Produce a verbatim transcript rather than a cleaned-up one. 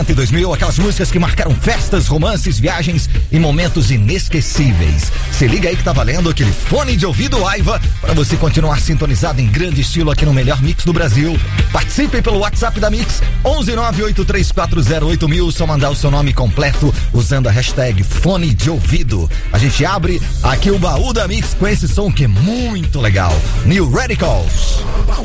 dois mil, aquelas músicas que marcaram festas, romances, viagens e momentos inesquecíveis. Se liga aí que tá valendo aquele fone de ouvido Aiva para você continuar sintonizado em grande estilo aqui no melhor mix do Brasil. Participe pelo WhatsApp da Mix onze nove oito três quatro zero oito mil, só mandar o seu nome completo usando a hashtag fone de ouvido. A gente abre aqui o baú da Mix com esse som que é muito legal. New Radicals.